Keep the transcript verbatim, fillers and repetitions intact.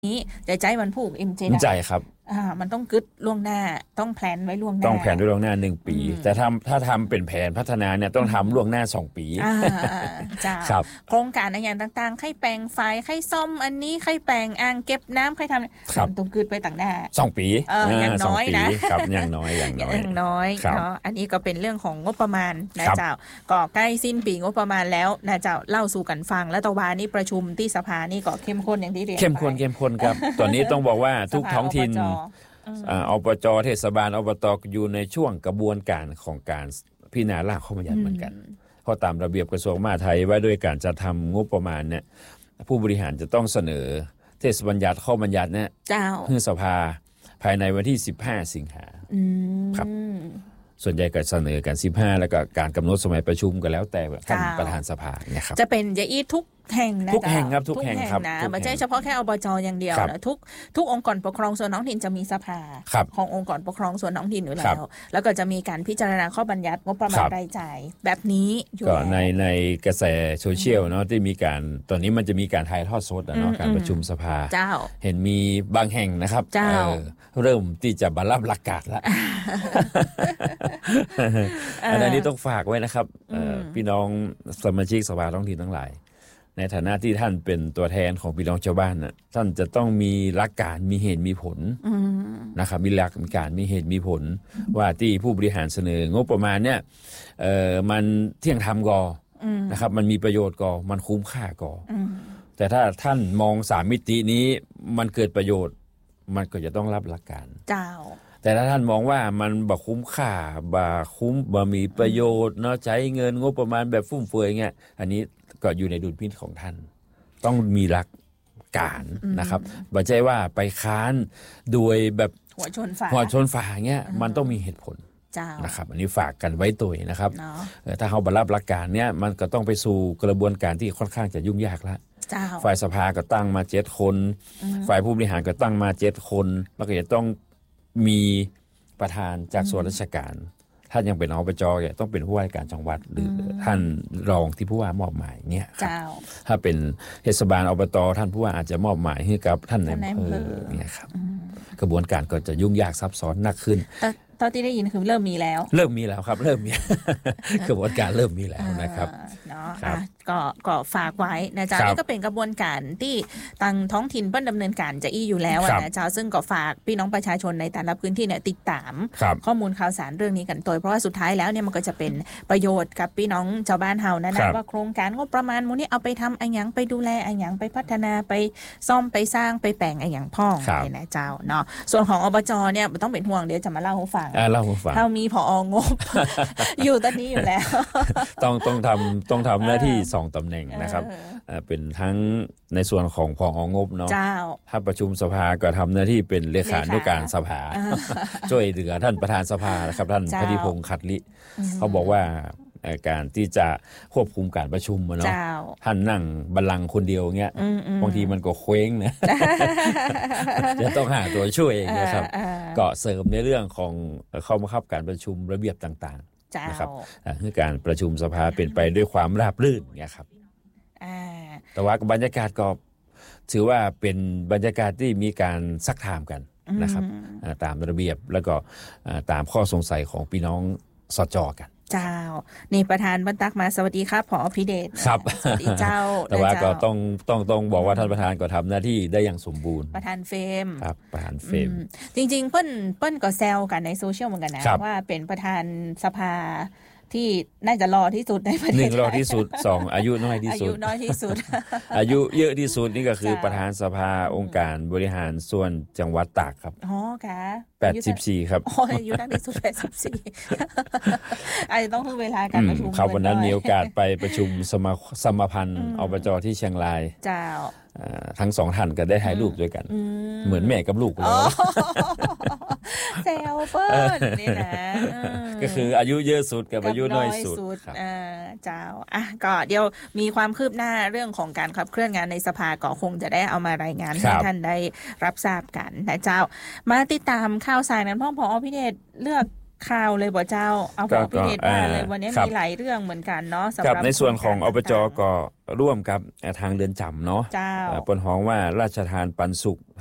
นี้จะใจมันผูกเอ็มเจใจครับอ่ามันต้องกึดล่วงหน้าต้องแพลนไว้ล่วงหน้าต้องแผนไว้ล่วงหน้าหนึ่งปีแต่ถ้าถ้าทำเป็นแผนพัฒนาเนี่ยต้องทำล่วงหน้าสองปีอ่าจ้าโครงการอย่างต่างๆให้แปลงไฟให้ซ่อมอันนี้ให้แปลงอ่างเก็บน้ำให้ทำต้องกึดไปต่างหน้าสองปีเอออย่างน้อยนะครับอย่างน้อยอย่างน้อยอย่างน้อยเนาะอันนี้ก็เป็นเรื่องของงบประมาณนะเจ้าก็ใกล้สิ้นปีงบประมาณแล้วนะเจ้าเล่าสู่กันฟังแล้วตะวันนี้ประชุมที่สภานี่ก็เข้มข้นอย่างที่เรียนเข้มข้นเข้มข้นครับตอนนี้ต้องบอกว่าทุกท้องถิ่นอบจ.เทศบาลอบต.อยู่ในช่วงกระบวนการของการพิจารณาร่างข้อบัญญัติเหมือนกันเพราะตามระเบียบกระทรวงมหาดไทยว่าด้วยการจัดทำงบประมาณเนี่ยผู้บริหารจะต้องเสนอเทศบัญญัติข้อบัญญัติเนี่ยให้สภาภายในวันที่สิบห้าสิงหาคมครับส่วนใหญ่ก็เสนอกันสิบห้าแล้วก็การกำหนดสมัยประชุมก็แล้วแต่ท่านประธานสภาเนี่ยครับจะเป็นจะอีทุกแห่งนะทุกแห่งครับทุกแห่งครับนะไม่ใช่เฉพาะแค่อบจ.อย่างเดียวนะทุกทุกองค์กรปกครองส่วนท้องถิ่นจะมีสภาขององค์กรปกครองส่วนท้องถิ่นอยู่แล้วแล้วก็จะมีการพิจารณาข้อบัญญัติงบประมาณรายจ่ายแบบนี้อยู่ก็ในในกระแสโซเชียลเนาะที่มีการตอนนี้มันจะมีการถ่ายทอดสดเนาะการประชุมสภาเห็นมีบางแห่งนะครับเริ่มที่จะบรรลับหลักการแล้วอันนี้ต้องฝากไว้นะครับพี่น้องสมาชิกสภาท้องถิ่นทั้งหลายในฐานะที่ท่านเป็นตัวแทนของพี่น้องชาวบ้านน่ะท่านจะต้องมีหลักการมีเหตุมีผลนะครับมีหลักการมีเหตุมีผลว่าที่ผู้บริหารเสนองบประมาณเนี่ยเอ่อมันเที่ยงธรรมก่อนะครับมันมีประโยชน์ก่อมันคุ้มค่าก่อแต่ถ้าท่านมองสามมิตินี้มันเกิดประโยชน์มันก็จะต้องรับหลักการเจ้าแต่ถ้าท่านมองว่ามันบ่คุ้มค่าบ่คุ้มบ่มีประโยชน์เนาะใช้เงินงบประมาณแบบฟุ่มเฟือยเงี้ยอันนี้ก็อยู่ในดุลพินิจของท่านต้องมีหลักการนะครับไม่ใช่ว่าไปค้านโดยแบบหัวชนฝาหัวชนฝาเงี้ยมันต้องมีเหตุผลนะครับอันนี้ฝากกันไว้ตัวนะครับถ้าเขาบรรลับหลักการเนี้ยมันก็ต้องไปสู่กระบวนการที่ค่อนข้างจะยุ่งยากแล้วฝ่ายสภาก็ตั้งมาเจ็ดคนฝ่ายผู้บริหารก็ตั้งมาเจ็ดคนแล้วก็จะต้องมีประธานจากส่วนราชการท่านยังเป็นอบจ.เนี่ยต้องเป็นผู้ว่าราชการจังหวัดหรือท่านรองที่ผู้ว่ามอบหมายเนี่ยครับถ้าเป็นเทศบาลอบต.ท่านผู้ว่าอาจจะมอบหมายให้กับท่านนายอำเภอเนี่ยครับกระบวนการก็จะยุ่งยากซับซ้อนหนักขึ้นตอนที่ได้ยินคือเริ่มมีแล้วเริ่มมีแล้วครับเริ่มมีกระบวนการเริ่มมีแล้วนะครับเนาะก็ก็ฝากไว้นะจ๊ะนี่ก็เป็นกระบวนการที่ทางท้องถิ่นเปิ้ลดำเนินการจะอี้อยู่แล้วนะจ๊ะซึ่งก็ฝากพี่น้องประชาชนในแต่ละพื้นที่เนี่ยติดตามข้อมูลข่าวสารเรื่องนี้กันโดยเพราะว่าสุดท้ายแล้วเนี่ยมันก็จะเป็นประโยชน์กับพี่น้องชาวบ้านเฮานะนะว่าโครงการงบประมาณมูลนี้เอาไปทำอะไรอย่างไปดูแลอะไรอย่างไปพัฒนาไปซ่อมไปสร้างไปแปลงอะไรอย่างพ่องเนี่ยนะเจ้าเนาะส่วนของอบจ.เนี่ยไม่ต้องเป็นห่วงเดี๋ยวจะมาเล่าให้ฟังเล่าให้ฟังเรามีผองบอยู่ตอนนี้อยู่แล้วต้องต้องทำต้องทำหน้าที่สองตำแหน่งนะครับเป็นทั้งในส่วนของผองบเนาะถ้าประชุมสภาก็ทำหน้าที่เป็นเลขานุการสภาช่วยเหลือท่านประธานสภานะครับท่านพธิพงษ์ขัดลิเขาบอกว่าการที่จะควบคุมการประชุมเนาะท่านนั่งบัลลังก์คนเดียวเงี้ยบางทีมันก็เคว้งนะจะต้องหาตัวช่วยอย่างเงี้ยครับก็เสริมในเรื่องของข้อบังคับการประชุมระเบียบต่างๆนะครับเพื่อการประชุมสภาเป็นไปด้วยความราบรื่นเงี้ยครับแต่ว่าบรรยากาศก็ถือว่าเป็นบรรยากาศที่มีการซักถามกันนะครับตามระเบียบแล้วก็ตามข้อสงสัยของพี่น้องสจ.กันเจ้านี่ประธานบรรตักมาสวัสดีครับผอ.พิเดชครับสวัสดีเจ้าแต่ว่าก็ต้องต้องต้องบอกว่าท่านประธานก็ทำหน้าที่ได้อย่างสมบูรณ์ประธานเฟมครับประธานเฟมจริงๆเปิ้ลเปิ้ลก็แซวกันในโซเชียลเหมือนกันนะว่าเป็นประธานสภาที่น่าจะรอที่สุดในประเทศหนึ่งรอที่สุดสองอายุน้อยที่สุดอายุน้อยที่สุดอายุเยอะที่สุดนี่ก็คือประธานสภาองค์การบริหารส่วนจังหวัดตากครับอ๋อค่ะแปดสิบสี่ครับอ๋ออายุน้อยที่สุดแปดสิบสี่อาจจะต้องให้เวลาการประชุมครับวันนั้นมีโอกาสไปประชุมสมาสมาพันธ์อบจ.ที่เชียงรายเจ้าทั้งสองท่านก็ได้ถ่ายรูปด้วยกันเหมือนแม่กับลูกเลยแซวเปิ้ลนี่นะก็คืออายุเยอะสุดกับอายุน้อยสุดเจ้าอ่ะก็เดี๋ยวมีความคืบหน้าเรื่องของการขับเคลื่อนงานในสภาก็คงจะได้เอามารายงานให้ท่านได้รับทราบกันนะเจ้ามาติดตามข่าวสารนั้นพ่อผอ.พิเดชเลือกข่าวเลยบ่เจ้าเอาบอกพี่เนตรว่าเลยวันนี้มีหลายเรื่องเหมือนกันเนาะสำหรับในส่วนของอบจก็ร่วมกับทางเรือนจำเนาะปนฮ้องว่าราชทานปันสุข